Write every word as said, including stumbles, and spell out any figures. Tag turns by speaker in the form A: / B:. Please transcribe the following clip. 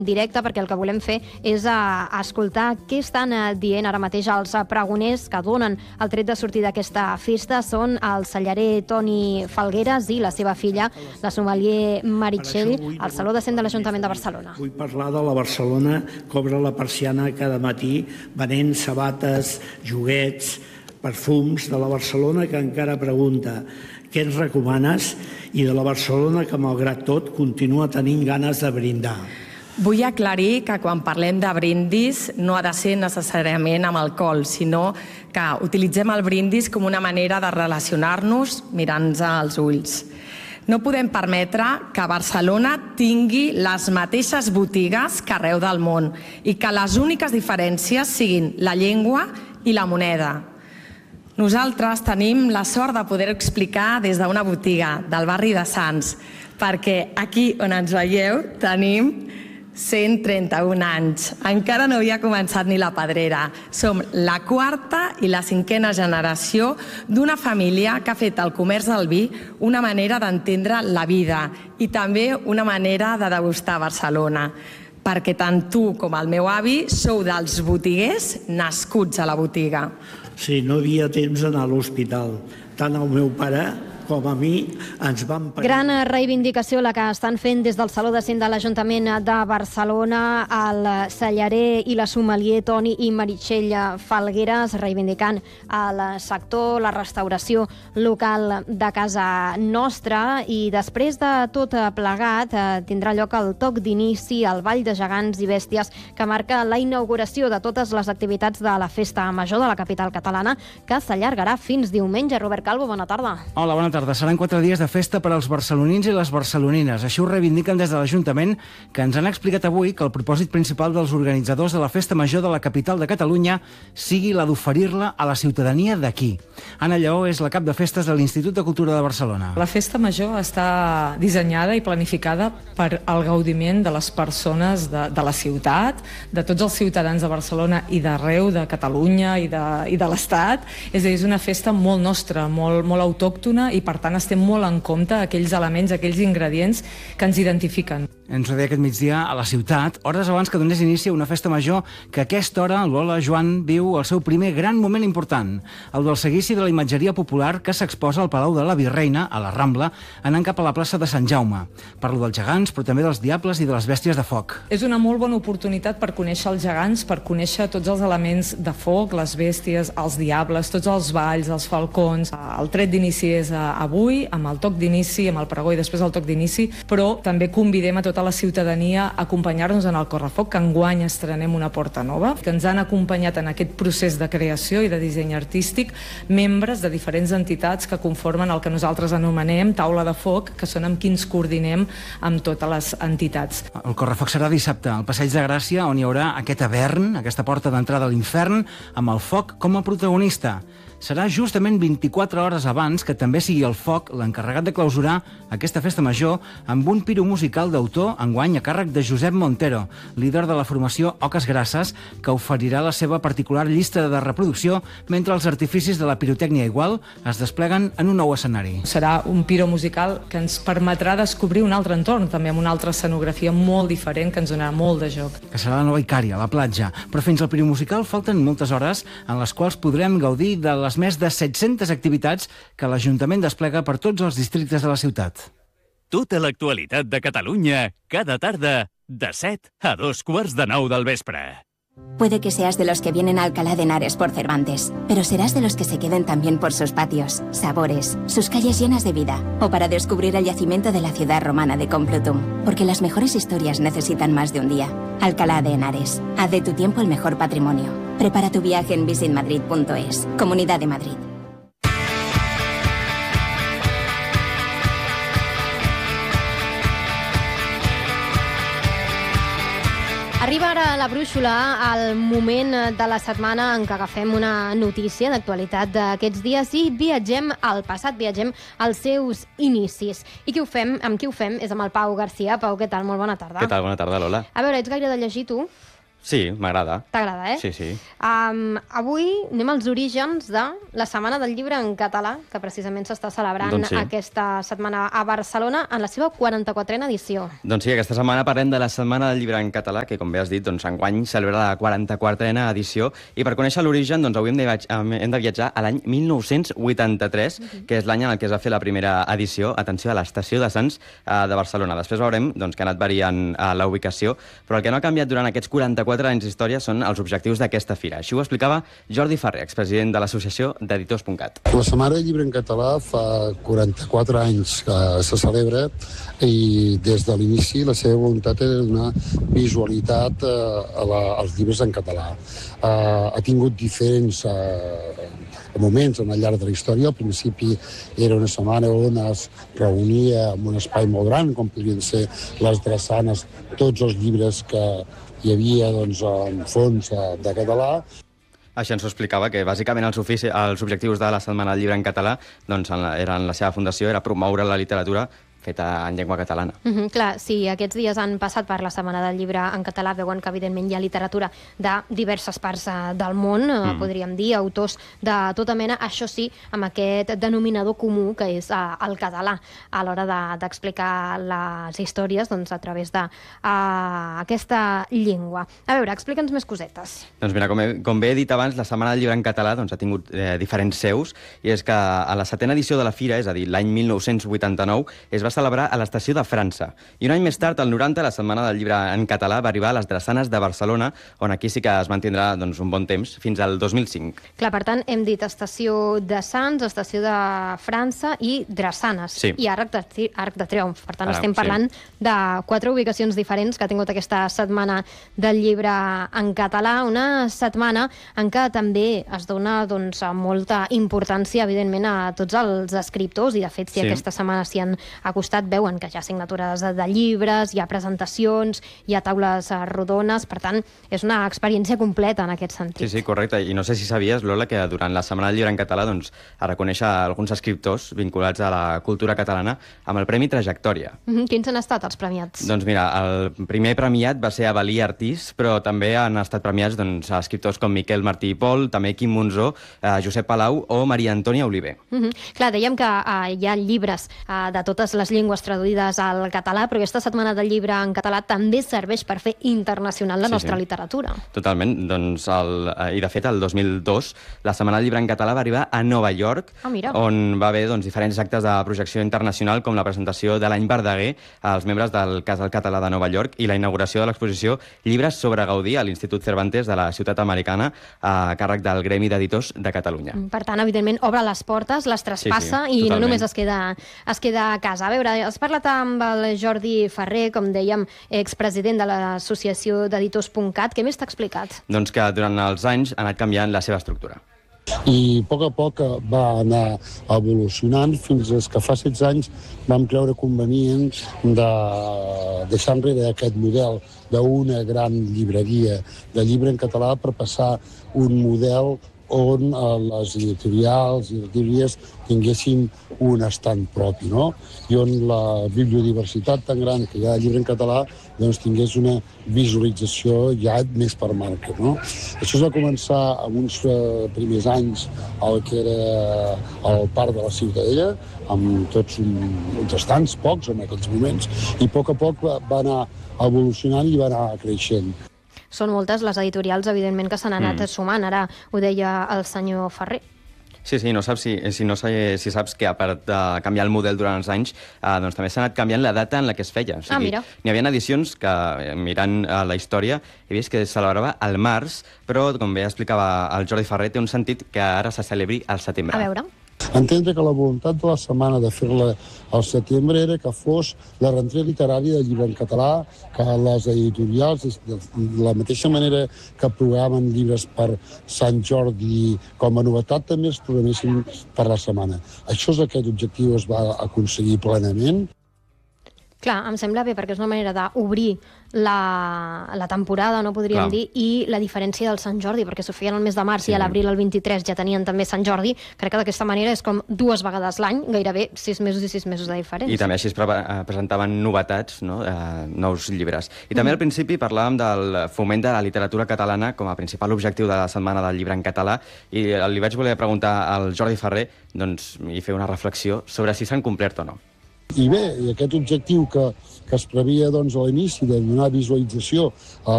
A: directe, perquè el que volem fer és uh, escoltar què estan uh, dient ara mateix els uh, pregoners que donen el tret de sortir d'aquesta festa. Són el cellarer Toni Falgueras i la seva filla, la sommelier Meritxell, al Saló de Cent de l'Ajuntament de Barcelona.
B: Vull parlar de la Barcelona que obre la persiana cada matí venent sabates, joguets, perfums, de la Barcelona que encara pregunta què ens recomanes i de la Barcelona que, malgrat tot, continua tenint ganes de brindar.
C: Vull aclarir que quan parlem de brindis no ha de ser necessàriament amb alcohol, sinó que utilitzem el brindis com una manera de relacionar-nos mirant-nos als ulls. No podem permetre que Barcelona tingui les mateixes botigues que arreu del món i que les úniques diferències siguin la llengua i la moneda. Nosaltres tenim la sort de poder explicar des d'una botiga del barri de Sants, perquè aquí on ens veieu tenim cent trenta-un anys. Encara no havia començat ni la pedrera. Som la quarta i la cinquena generació d'una família que ha fet el comerç del vi una manera d'entendre la vida i també una manera de degustar Barcelona. Perquè tant tu com el meu avi sou dels botiguers nascuts a la botiga.
B: Sí, no havia temps d'anar a l'hospital. Tant el meu pare com a mi ens van pagar.
A: Gran reivindicació la que estan fent des del Saló de Cent de l'Ajuntament de Barcelona el cellarer i la sommelier Toni i Meritxell Falgueras, reivindicant el sector, la restauració local de casa nostra. I després de tot plegat tindrà lloc el toc d'inici al Ball de Gegants i Bèsties, que marca la inauguració de totes les activitats de la Festa Major de la capital catalana, que s'allargarà fins diumenge. Robert Calvo, bona tarda.
D: Hola, bona tarda. Seran quatre dies de festa per als barcelonins i les barcelonines. Així ho reivindiquen des de l'Ajuntament, que ens han explicat avui que el propòsit principal dels organitzadors de la Festa Major de la capital de Catalunya sigui la d'oferir-la a la ciutadania d'aquí. Anna Lleó és la cap de festes de l'Institut de Cultura de Barcelona.
E: La Festa Major està dissenyada i planificada per al gaudiment de les persones de, de la ciutat, de tots els ciutadans de Barcelona i d'arreu de Catalunya i de, i de l'Estat. És a dir, és una festa molt nostra, molt, molt autòctona, i per tant estem molt en compte aquells elements, aquells ingredients que ens identifiquen.
D: Ens ho deia aquest migdia a la ciutat, hores abans que donés inici a una festa major que a aquesta hora Lola Joan viu el seu primer gran moment important, el del seguici de la imatgeria popular que s'exposa al Palau de la Virreina, a la Rambla, anant cap a la plaça de Sant Jaume. Parlo dels gegants, però també dels diables i de les bèsties de foc.
E: És una molt bona oportunitat per conèixer els gegants, per conèixer tots els elements de foc, les bèsties, els diables, tots els balls, els falcons. El tret d'inici és avui, amb el toc d'inici, amb el pregó i després el toc d'inici, però també convidem a tota la ciutadania a acompanyar-nos en el Correfoc, que enguany estrenem una porta nova, que ens han acompanyat en aquest procés de creació i de disseny artístic membres de diferents entitats que conformen el que nosaltres anomenem taula de foc, que són amb qui ens coordinem amb totes les entitats.
D: El Correfoc serà dissabte al Passeig de Gràcia, on hi haurà aquest avern, aquesta porta d'entrada a l'infern, amb el foc com a protagonista. Serà justament vint-i-quatre hores abans que també sigui el foc l'encarregat de clausurar aquesta festa major amb un piro musical d'autor enguany a càrrec de Josep Montero, líder de la formació Oques Grasses, que oferirà la seva particular llista de reproducció mentre els artificis de la pirotècnia igual es despleguen en un nou escenari.
E: Serà un piro musical que ens permetrà descobrir un altre entorn, també amb una altra escenografia molt diferent que ens donarà molt de joc.
D: Que serà la nova Icària, a la platja. Però fins al piro musical falten moltes hores en les quals podrem gaudir de les més de set-centes activitats que l'Ajuntament desplega per tots els districtes de la ciutat.
F: Tota l'actualitat de Catalunya, cada tarda, de set a dos quarts de nou del vespre.
G: Puede que seas de los que vienen a Alcalá de Henares por Cervantes, pero serás de los que se queden también por sus patios, sabores, sus calles llenas de vida, o para descubrir el yacimiento de la ciudad romana de Complutum, porque las mejores historias necesitan más de un día. Alcalá de Henares, haz de tu tiempo el mejor patrimonio. Prepara tu viaje en visit madrid punto es. Comunidad de Madrid.
A: Arriba ara a la brúixola el moment de la setmana en què agafem una notícia d'actualitat d'aquests dies i viatgem al passat, viatgem als seus inicis. I qui ho fem, amb qui ho fem és amb el Pau Garcia. Pau, què tal? Molt bona tarda.
H: Què tal? Bona tarda, Lola.
A: A veure, ets gaire de llegir, tu?
H: Sí, m'agrada.
A: T'agrada, eh?
H: Sí, sí.
A: Um, avui anem als orígens de la Setmana del Llibre en Català, que precisament s'està celebrant
H: doncs sí.
A: aquesta setmana a Barcelona en la seva quaranta-quatrena edició.
H: Doncs sí, aquesta setmana parlem de la Setmana del Llibre en Català, que, com bé has dit, doncs, enguany celebra la quaranta-quatrena edició, i per conèixer l'origen doncs, avui hem de, hem de viatjar a l'any mil nou-cents vuitanta-tres, uh-huh. que és l'any en el que es va fer la primera edició, atenció, a l'Estació de Sants eh, de Barcelona. Després veurem doncs, que ha anat variant eh, la ubicació, però el que no ha canviat durant aquests quaranta-quatre anys d'història són els objectius d'aquesta fira. Així ho explicava Jordi Ferrer, expresident de l'Associació d'Editors punt cat.
I: La Setmana del Llibre en Català fa quaranta-quatre anys que se celebra i des de l'inici la seva voluntat era donar visualitat a la, als llibres en català. Uh, ha tingut diferents uh, moments en el llarg de la història. Al principi era una setmana on es reunia en un espai molt gran, com podrien ser les drassanes, tots els llibres que hi havia doncs, en fons de català.
H: Això ens ho explicava, que bàsicament els, ofici, els objectius de la Setmana del Llibre en Català doncs, en la, eren la seva fundació, era promoure la literatura feta en llengua catalana.
A: Uh -huh, clar, si aquests dies han passat per la Setmana del Llibre en català, veuen que evidentment hi ha literatura de diverses parts uh, del món, uh, mm. podríem dir, autors de tota mena, això sí, amb aquest denominador comú que és uh, el català, a l'hora d'explicar de, les històries doncs, a través d'aquesta uh, llengua. A veure, explica'ns més cosetes.
H: Doncs mira, com, he, com bé he dit abans, la Setmana del Llibre en Català doncs, ha tingut eh, diferents seus, i és que a la setena edició de la Fira, és a dir, l'any mil nou-cents vuitanta-nou, es va celebrar a l'Estació de França. I un any més tard, al noranta, la Setmana del Llibre en Català va arribar a les Drassanes de Barcelona, on aquí sí que es mantindrà doncs, un bon temps, fins al dos mil cinc.
A: Clar, per tant, hem dit Estació de Sants, Estació de França i Drassanes.
H: Sí.
A: I Arc de, Arc de Triomf. Per tant,
H: Ara,
A: estem parlant sí. de quatre ubicacions diferents que ha tingut aquesta Setmana del Llibre en Català, una setmana en què també es dona doncs, molta importància, evidentment, a tots els escriptors, i de fet, si sí. aquesta setmana s'hi han acostat, veuen que hi ha signatures de, de llibres, hi ha presentacions, hi ha taules rodones, per tant, és una experiència completa en aquest sentit.
H: Sí, sí, correcte. I no sé si sabies, Lola, que durant la Setmana del Llibre en Català doncs, es reconeix alguns escriptors vinculats a la cultura catalana amb el Premi Trajectòria.
A: Mm-hmm. Quins han estat els premiats?
H: Doncs mira, el primer premiat va ser Avelí Artís, però també han estat premiats doncs, escriptors com Miquel Martí i Pol, també Quim Monzó, eh, Josep Palau o Maria Antònia Oliver.
A: Mm-hmm. Clar, dèiem que eh, hi ha llibres eh, de totes les llengües traduïdes al català, però aquesta Setmana del Llibre en català també serveix per fer internacional la sí, nostra sí. literatura.
H: Totalment. Doncs el, I de fet, el dos mil dos, la Setmana del Llibre en català va arribar a Nova York,
A: ah,
H: on va haver doncs, diferents actes de projecció internacional, com la presentació de l'any Verdaguer als membres del Casal Català de Nova York i la inauguració de l'exposició Llibres sobre Gaudí a l'Institut Cervantes de la Ciutat Americana, a càrrec del Gremi d'Editors de Catalunya.
A: Per tant, evidentment, obre les portes, les traspassa sí, sí, i no només es queda, es queda a casa. A veure, has parlat amb el Jordi Ferrer, com dèiem, expresident de l'Associació d'Editors punt cat. Què més t'ha explicat?
H: Doncs que durant els anys ha anat canviant la seva estructura.
I: I a poc a poc va anar evolucionant fins que fa setze anys vam creure convenient de deixar enrere aquest model d'una gran llibreria de llibre en català per passar un model on les editorials i les llibreries tinguessin un estand propi, no? I on la bibliodiversitat tan gran que hi ha de llibre en català doncs tingués una visualització ja més per marca, no? Això es va començar amb uns eh, primers anys al que era el Parc de la Ciutadella, amb tots un, uns estants, pocs en aquells moments, i a poc a poc va, va anar evolucionant i va anar creixent.
A: Són moltes les editorials, evidentment, que s'han anat mm. sumant. Ara ho deia el senyor Ferrer.
H: Sí, sí, no saps si, si, no sé, si saps que a part de canviar el model durant els anys, eh, doncs també s'ha anat canviant la data en la que es feia. O sigui,
A: ah, mira.
H: N'hi havia edicions que, mirant eh, la història, he vist que es celebrava al març, però, com bé explicava el Jordi Ferrer, té un sentit que ara se celebri al setembre.
A: A veure...
I: Entendre que la voluntat de la setmana de fer-la al setembre era que fos la rentrada literària del llibre en català, que les editorials, de la mateixa manera que programen llibres per Sant Jordi com a novetat, també es programessin per la setmana. Això és aquest objectiu es va aconseguir plenament.
A: Clar, em sembla bé, perquè és una manera d'obrir la, la temporada, no podríem
H: Clar.
A: dir, i la diferència del Sant Jordi, perquè s'ho feien el mes de març
H: Sí.
A: i a l'abril, el vint-i-tres, ja tenien també Sant Jordi. Crec que d'aquesta manera és com dues vegades l'any, gairebé sis mesos i sis mesos de diferència.
H: I també així es pre eh, presentaven novetats, no? eh, nous llibres. I també al principi parlàvem del foment de la literatura catalana com a principal objectiu de la Setmana del Llibre en Català, i li vaig voler preguntar al Jordi Ferrer doncs, i fer una reflexió sobre si s'han complert o no.
I: I bé, i aquest objectiu que, que es previa doncs, a l'inici de donar visualització a